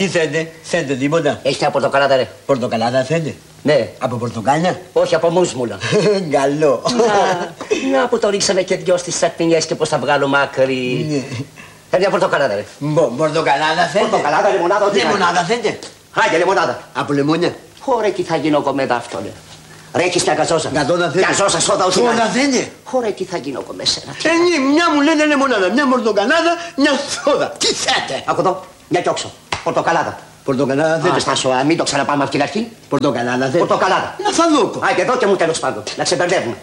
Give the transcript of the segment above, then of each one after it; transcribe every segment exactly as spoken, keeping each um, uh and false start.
Τι θέλετε, θέλετε τίποτα? Έχεις μια πορτοκαλάδα, ρε? Πορτοκαλάδα θέλετε? Ναι. Από πορτοκάλια? Όχι, από μουσμουλα. Καλό. Να, να που το ρίξαμε και δυο στις σακπινιές και πως θα βγάλουμε άκρη. Θέλει μια πορτοκαλάδα, ρε? Πορτοκαλάδα θέλετε? Πορτοκαλάδα, λεμονάδα, ό,τι. Λεμονάδα θέλετε? Άγια, λεμονάδα. Από λεμόνια? Χωρέ, τι θα γίνω κομμέτα αυτό, ρε. Ρε, έχεις μια γαζόσα. Γαζόσα θέλετε? Γαζόσα, σώτα, όχι. Σώτα θέλετε? Χωρέ, τι θα γίνω κομμέσαι. Ε, μια μου λένε λεμονάδα, μια πορτοκαλάδα, μια σόδα. Τι θέλετε? Ακού εδώ, μια κιόξο. Πορτοκαλάδα. Πορτοκαλάδα θέλετε? Α, Στάσο, α, μην το ξαναπάμε από την αρχή. Πορτοκαλάδα θέλετε? Πορτοκαλάδα. Να θα δω. Άιντε εδώ και μου τέλος πάντων. Να ξεμπερδεύουμε.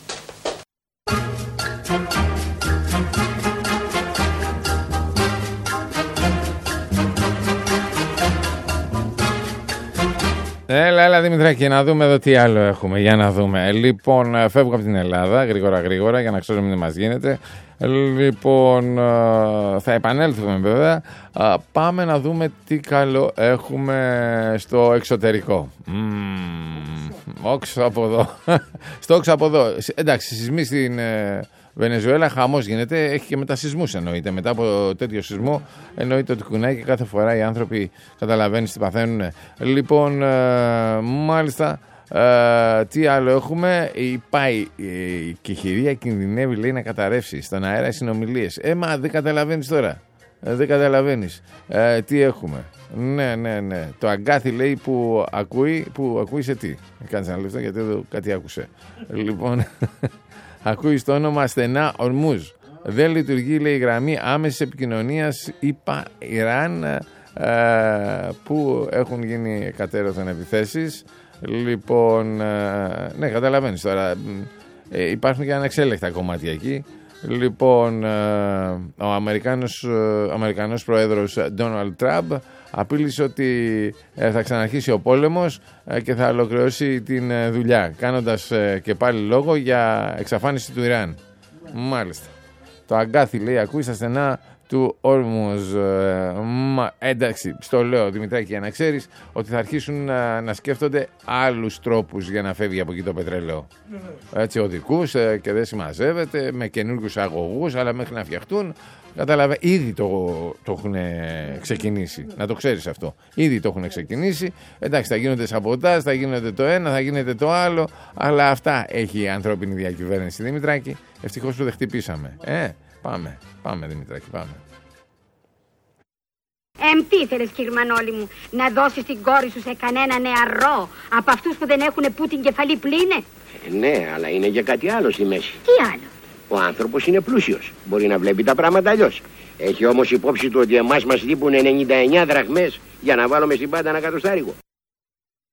Έλα, έλα Δημητράκη, να δούμε εδώ τι άλλο έχουμε. Για να δούμε. Λοιπόν, φεύγω από την Ελλάδα γρήγορα γρήγορα για να ξέρουμε τι μας γίνεται. Λοιπόν, θα επανέλθουμε βέβαια. Πάμε να δούμε τι καλό έχουμε στο εξωτερικό. Mm, όξω από εδώ. Στο όξω από εδώ. Εντάξει, σεισμοί στην Βενεζουέλα, χαμός γίνεται. Έχει και μετά σεισμούς εννοείται. Μετά από τέτοιο σεισμό εννοείται ότι κουνάει και κάθε φορά οι άνθρωποι καταλαβαίνεις τι παθαίνουν. Λοιπόν, ε, μάλιστα, ε, τι άλλο έχουμε. Η πάει η Κηχηρία κινδυνεύει, λέει, να καταρρεύσει στον αέρα οι συνομιλίες. Ε, μα δεν καταλαβαίνεις τώρα. Ε, δεν καταλαβαίνεις. Ε, τι έχουμε. Ναι, ναι, ναι. Το αγκάθι, λέει, που ακούει, που ακούει σε τι. Κάτσε ένα λεπτό γιατί εδώ κάτι άκουσε. Λοιπόν, ακούει στο όνομα στενά Ορμούζ. Δεν λειτουργεί, λέει, η γραμμή άμεσης επικοινωνίας ΙΠΑ Ιράν, ε, που έχουν γίνει κατέρωθεν επιθέσεις. Λοιπόν, ε, ναι, καταλαβαίνεις τώρα. Ε, υπάρχουν και ανεξέλεκτα κομμάτια εκεί. Λοιπόν, ε, ο Αμερικάνος, ε, Αμερικανός πρόεδρος Ντόναλντ Τραμπ απείλησε ότι ε, θα ξαναρχίσει ο πόλεμος ε, και θα ολοκληρώσει την ε, δουλειά, κάνοντας ε, και πάλι λόγο για εξαφάνιση του Ιράν. Μάλιστα. Το αγκάθι, λέει, ακούει στα στενά του Όρμουζ. Ε, εντάξει, στο λέω, Δημητράκη, για να ξέρεις ότι θα αρχίσουν να, να σκέφτονται άλλους τρόπους για να φεύγει από εκεί το πετρέλαιο. Έτσι, οδικούς ε, και δεν συμμαζεύεται, με καινούργιους αγωγούς, αλλά μέχρι να φτιαχτούν. Κατάλαβε, ήδη το, το έχουν ξεκινήσει. Να το ξέρεις αυτό. Ήδη το έχουν ξεκινήσει. Εντάξει, θα γίνονται σαμποτάζ, θα γίνεται το ένα, θα γίνεται το άλλο. Αλλά αυτά έχει η ανθρώπινη διακυβέρνηση, Δημητράκη. Ευτυχώς που δεν χτυπήσαμε. Ε, πάμε, πάμε, Δημητράκη, πάμε. Εμ, τι ήθελες, Κυρμανόλη μου, να δώσεις την κόρη σου σε κανένα νεαρό από αυτούς που δεν έχουν που την κεφαλή πλήνε? Ε, ναι, αλλά είναι και κάτι άλλο στη μέση. Τι άλλο? Ο άνθρωπος είναι πλούσιος. Μπορεί να βλέπει τα πράγματα αλλιώς. Έχει όμως υπόψη του ότι εμάς μας λείπουν ενενήντα εννιά δραχμές για να βάλουμε στην πάντα ένα κατοστάρικο.